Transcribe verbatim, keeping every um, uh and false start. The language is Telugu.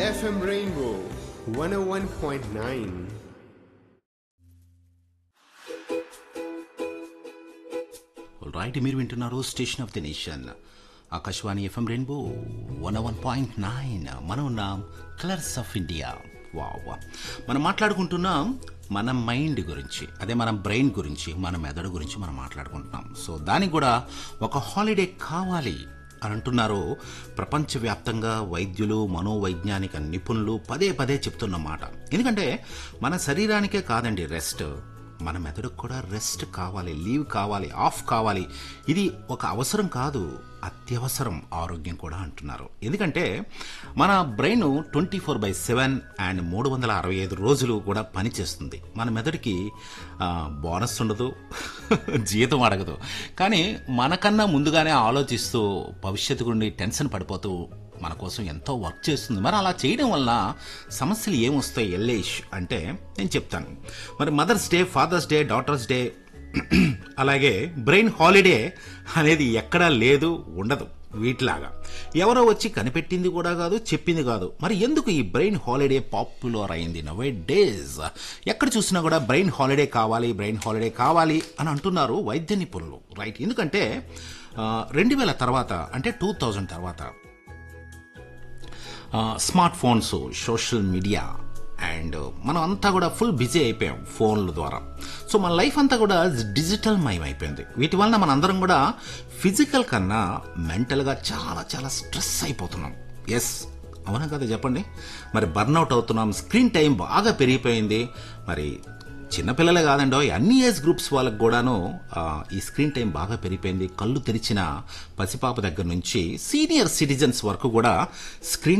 F M Rainbow one oh one point nine. Right, మీరు వింటున్నారు station of the nation Akashvani FM rainbow one one point nine. మనం ఉన్నాం కలర్స్ ఆఫ్ ఇండియా. వా వా మనం మాట్లాడుకుంటున్నాం మన మైండ్ గురించి, అదే మన బ్రెయిన్ గురించి, మన మెదడు గురించి మనం మాట్లాడుకుంటున్నాం. సో దానికి కూడా ఒక హాలిడే కావాలి అని అంటున్నారు ప్రపంచవ్యాప్తంగా వైద్యులు, మనోవైజ్ఞానిక నిపుణులు పదే పదే చెప్తున్న మాట. ఎందుకంటే మన శరీరానికే కాదండి రెస్ట్, మన మెదడుకు కూడా రెస్ట్ కావాలి, లీవ్ కావాలి, ఆఫ్ కావాలి. ఇది ఒక అవసరం కాదు, అత్యవసరం ఆరోగ్యం కూడా అంటున్నారు. ఎందుకంటే మన brain twenty four by seven and మూడు వందల అరవై ఐదు రోజులు కూడా పనిచేస్తుంది. మన మెదడుకి బోనస్ ఉండదు, జీతం అడగదు, కానీ మనకన్నా ముందుగానే ఆలోచిస్తూ భవిష్యత్తు గురించి టెన్షన్ పడిపోతూ మన కోసం ఎంతో వర్క్ చేస్తుంది. మరి అలా చేయడం వల్ల సమస్యలు ఏమొస్తాయి ఎల్లేష్ అంటే నేను చెప్తాను. మరి mothers day, fathers day, daughters day, అలాగే బ్రెయిన్ హాలిడే అనేది ఎక్కడా లేదు, ఉండదు. వీటిలాగా ఎవరో వచ్చి కనిపెట్టింది కూడా కాదు, చెప్పింది కాదు. మరి ఎందుకు ఈ బ్రెయిన్ హాలిడే పాపులర్ అయింది నవే డేస్? ఎక్కడ చూసినా కూడా బ్రెయిన్ హాలిడే కావాలి, బ్రెయిన్ హాలిడే కావాలి అని అంటున్నారు వైద్య నిపుణులు. రైట్, ఎందుకంటే రెండు వేల తర్వాత అంటే టూ థౌజండ్ తర్వాత smart phones, social media and మనం అంతా కూడా ఫుల్ బిజీ అయిపోయాం ఫోన్ల ద్వారా. సో మన లైఫ్ అంతా కూడా డిజిటల్ మయం అయిపోయింది. వీటి వలన మన అందరం కూడా ఫిజికల్ కన్నా మెంటల్గా చాలా చాలా స్ట్రెస్ అయిపోతున్నాం. ఎస్, అవునా కదా చెప్పండి? మరి బర్న్అవుట్ అవుతున్నాం, స్క్రీన్ టైం బాగా పెరిగిపోయింది. మరి చిన్నపిల్లలే కాదండో, అన్ని ఏజ్ గ్రూప్స్ వాళ్ళకు కూడాను ఈ స్క్రీన్ టైం బాగా పెరిగిపోయింది. కళ్ళు తెరిచిన పసిపాప దగ్గర నుంచి సీనియర్ సిటిజన్స్ వరకు కూడా స్క్రీన్